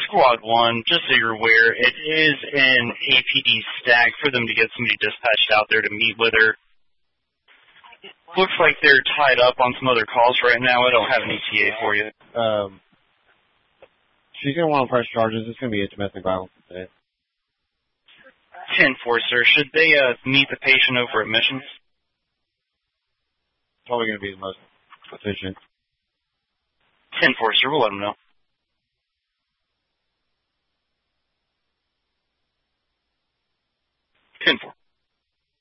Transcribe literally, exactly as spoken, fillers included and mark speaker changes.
Speaker 1: Squad one, just so you're aware, it is an A P D stack for them to get somebody dispatched out there to meet with her. Looks like they're tied up on some other calls right now. I don't have an E T A for you.
Speaker 2: Um, she's going to want to press charges. It's going to be a domestic violence incident.
Speaker 1: ten four, sir. Should they uh, meet the patient over at Missions?
Speaker 2: Probably going to be the most efficient.
Speaker 1: ten four, sir. We'll let them know.